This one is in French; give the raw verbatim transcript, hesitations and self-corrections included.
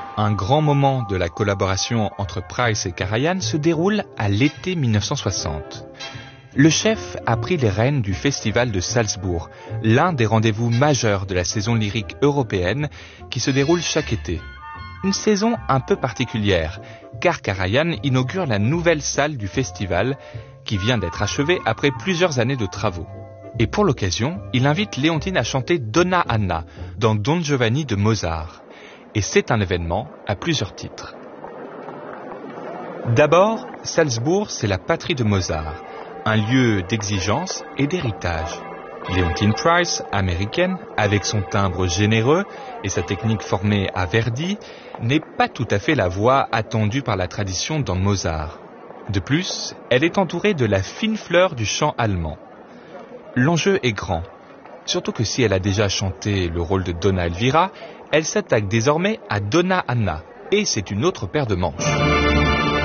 Un grand moment de la collaboration entre Price et Karajan se déroule à l'été mille neuf cent soixante. Le chef a pris les rênes du Festival de Salzbourg, l'un des rendez-vous majeurs de la saison lyrique européenne qui se déroule chaque été. Une saison un peu particulière, car Karajan inaugure la nouvelle salle du festival qui vient d'être achevée après plusieurs années de travaux. Et pour l'occasion, il invite Léontine à chanter Donna Anna dans Don Giovanni de Mozart. Et c'est un événement à plusieurs titres. D'abord, Salzbourg, c'est la patrie de Mozart, un lieu d'exigence et d'héritage. Léontine Price, américaine, avec son timbre généreux et sa technique formée à Verdi, n'est pas tout à fait la voix attendue par la tradition dans Mozart. De plus, elle est entourée de la fine fleur du chant allemand. L'enjeu est grand, surtout que si elle a déjà chanté le rôle de Donna Elvira, elle s'attaque désormais à Donna Anna, et c'est une autre paire de manches.